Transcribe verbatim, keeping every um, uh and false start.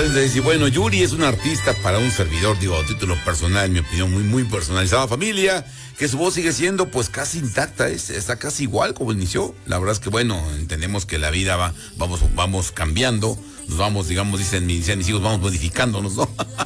treinta y seis. Bueno, Yuri es un artista para un servidor, digo, a título personal, en mi opinión, muy, muy personalizada. Familia, que su voz sigue siendo pues casi intacta, es, está casi igual como inició. La verdad es que, bueno, entendemos que la vida va, vamos, vamos cambiando, nos vamos, digamos, dicen, dicen mis hijos, vamos modificándonos, ¿no?